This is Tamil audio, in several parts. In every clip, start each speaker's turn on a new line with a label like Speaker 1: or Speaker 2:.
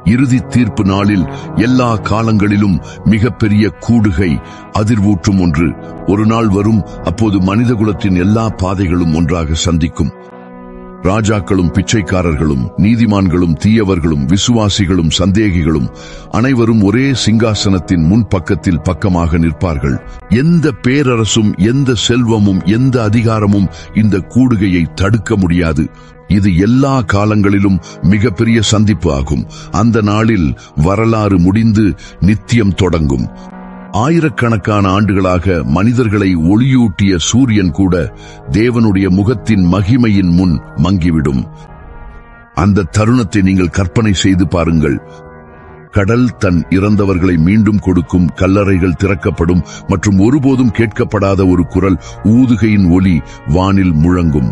Speaker 1: இறுதி தீர்ப்பு நாளில் எல்லா காலங்களிலும் மிகப்பெரிய கூடுகை, அதிர்வூற்றும் ஒன்று ஒரு நாள் வரும். அப்போது மனிதகுலத்தின் எல்லா பாதைகளும் ஒன்றாக சந்திக்கும். ராஜாக்களும் பிச்சைக்காரர்களும் நீதிமான்களும் தீயவர்களும் விசுவாசிகளும் சந்தேகிகளும் அனைவரும் ஒரே சிங்காசனத்தின் முன்பக்கத்தில் பக்கமாக நிற்பார்கள். எந்த பேரரசும் எந்த செல்வமும் எந்த அதிகாரமும் இந்த கூடுகையை தடுக்க முடியாது. இது எல்லா காலங்களிலும் மிகப்பெரிய சந்திப்பு ஆகும். அந்த நாளில் வரலாறு முடிந்து நித்தியம் தொடங்கும். ஆயிரக்கணக்கான ஆண்டுகளாக மனிதர்களை ஒளியூட்டிய சூரியன் கூட தேவனுடைய முகத்தின் மகிமையின் முன் மங்கிவிடும். அந்த தருணத்தை நீங்கள் கற்பனை செய்து பாருங்கள். கடல் தன் இறந்தவர்களை மீண்டும் கொடுக்கும், கல்லறைகள் திறக்கப்படும் மற்றும் ஒருபோதும் கேட்கப்படாத ஒரு குரல், ஊதுகையின் ஒலி வானில் முழங்கும்.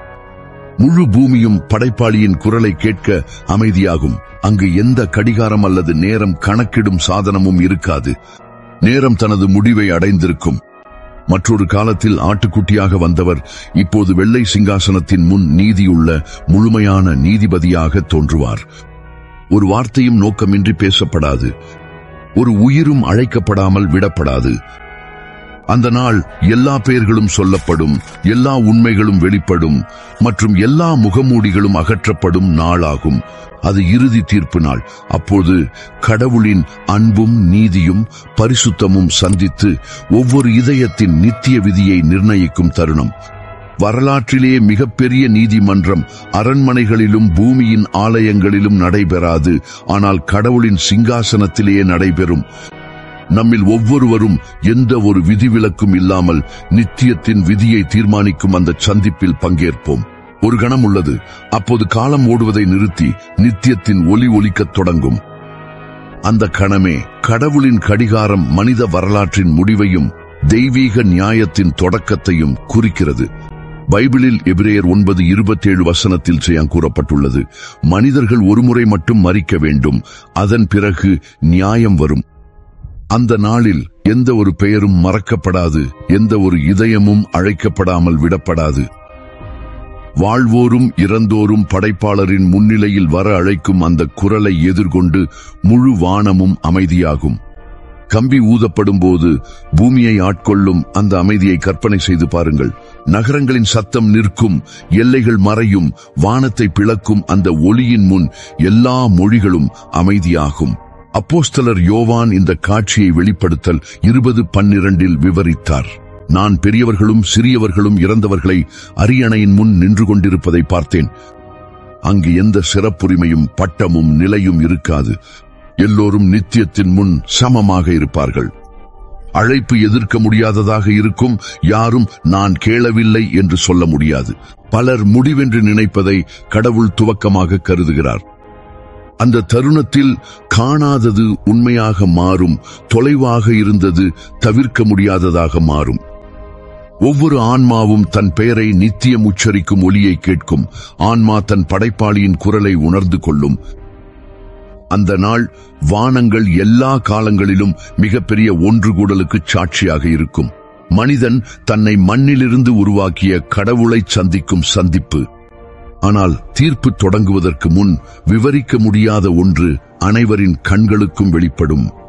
Speaker 1: முழு பூமியும் படைப்பாளியின் குரலை கேட்க அமைதியாகும். அங்கு எந்த கடிகாரம் அல்லது நேரம் கணக்கிடும் சாதனமும் இருக்காது. நேரம் தனது முடிவை அடைந்திருக்கும். மற்றொரு காலத்தில் ஆட்டுக்குட்டியாக வந்தவர் இப்போது வெள்ளை சிங்காசனத்தின் முன் நீதியுள்ள முழுமையான நீதிபதியாக தோன்றுவார். ஒரு வார்த்தையும் நோக்கமின்றி பேசப்படாது. ஒரு உயிரும் அழைக்கப்படாமல் விடப்படாது. அந்த நாள் எல்லா பெயர்களும் சொல்லப்படும், எல்லா உண்மைகளும் வெளிப்படும் மற்றும் எல்லா முகமூடிகளும் அகற்றப்படும் நாளாகும். அது இறுதி தீர்ப்பு நாள். அப்போது கடவுளின் அன்பும் நீதியும் பரிசுத்தமும் சந்தித்து ஒவ்வொரு இதயத்தின் நித்திய விதியை நிர்ணயிக்கும் தருணம். வரலாற்றிலே மிகப்பெரிய நீதிமன்றம் அரண்மனைகளிலும் பூமியின் ஆலயங்களிலும் நடைபெறாது, ஆனால் கடவுளின் சிங்காசனத்திலேயே நடைபெறும். நம்மில் ஒவ்வொருவரும் எந்த ஒரு விதிவிலக்கும் இல்லாமல் நித்தியத்தின் விதியை தீர்மானிக்கும் அந்த சந்திப்பில் பங்கேற்போம். ஒரு கணம் உள்ளது. அப்போது காலம் ஓடுவதை நிறுத்தி நித்தியத்தின் ஒலி ஒலிக்கத் தொடங்கும். அந்த கணமே கடவுளின் கடிகாரம் மனித வரலாற்றின் முடிவையும் தெய்வீக நியாயத்தின் தொடக்கத்தையும் குறிக்கிறது. பைபிளில் எபிரேயர் 9:27 கூறப்பட்டுள்ளது, மனிதர்கள் ஒருமுறை மட்டும் மரிக்க வேண்டும், அதன் பிறகு நியாயம் வரும். அந்த நாளில் எந்த ஒரு பெயரும் மறக்கப்படாது, எந்த ஒரு இதயமும் அழைக்கப்படாமல் விடப்படாது. வாழ்வோரும் இறந்தோரும் படைப்பாளரின் முன்னிலையில் வர அழைக்கும் அந்த குரலை எதிர்கொண்டு முழு வானமும் அமைதியாகும். கம்பி ஊதப்படும் போது பூமியை ஆட்கொள்ளும் அந்த அமைதியை கற்பனை செய்து பாருங்கள். நகரங்களின் சத்தம் நிற்கும், எல்லைகள் மறையும், வானத்தை பிளக்கும் அந்த ஒளியின் முன் எல்லா மொழிகளும் அமைதியாகும். அப்போஸ்தலர் யோவான் இந்த காட்சியை வெளிப்படுத்தல் 20:12 விவரித்தார். நான் பெரியவர்களும் சிறியவர்களும் இறந்தவர்களை அரியணையின் முன் நின்று கொண்டிருப்பதை பார்த்தேன். அங்கு எந்த சிறப்புரிமையும் பட்டமும் நிலையும் இருக்காது. எல்லோரும் நித்தியத்தின் முன் சமமாக இருப்பார்கள். அழைப்பு எதிர்க்க முடியாததாக இருக்கும். யாரும் நான் கேளவில்லை என்று சொல்ல முடியாது. பலர் முடிவென்று நினைப்பதை கடவுள் துவக்கமாக கருதுகிறார். அந்த தருணத்தில் காணாதது உண்மையாக மாறும், தொலைவாக இருந்தது தவிர்க்க முடியாததாக மாறும். ஒவ்வொரு ஆன்மாவும் தன் பெயரை நித்தியம் உச்சரிக்கும் ஒலியை கேட்கும். ஆன்மா தன் படைப்பாளியின் குரலை உணர்ந்து கொள்ளும். அந்த நாள் வானங்கள் எல்லா காலங்களிலும் மிகப்பெரிய ஒன்றுகூடலுக்கு சாட்சியாக இருக்கும். மனிதன் தன்னை மண்ணிலிருந்து உருவாக்கிய கடவுளை சந்திக்கும் சந்திப்பு. ஆனால் தீர்ப்பு தொடங்குவதற்கு முன் விவரிக்க முடியாத ஒன்று அனைவரின் கண்களுக்கும் வெளிப்படும்.